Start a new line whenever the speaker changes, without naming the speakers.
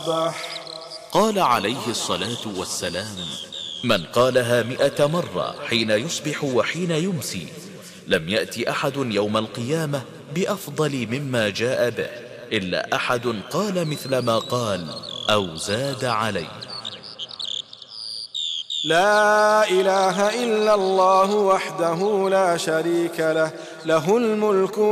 أصبح.
قال عليه الصلاة والسلام: من قالها 100 مرة حين يصبح وحين يمسي لم يأتي أحد يوم القيامة بأفضل مما جاء به إلا أحد قال مثل ما قال أو زاد عليه.
لا إله إلا الله وحده لا شريك له، له الملك